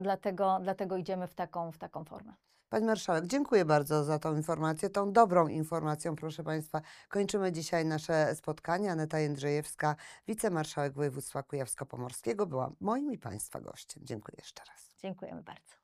Dlatego idziemy w taką formę. Pani marszałek, dziękuję bardzo za tą informację, tą dobrą informacją, proszę Państwa. Kończymy dzisiaj nasze spotkanie. Aneta Jędrzejewska, wicemarszałek województwa kujawsko-pomorskiego, była moim i Państwa gościem. Dziękuję jeszcze raz. Dziękujemy bardzo.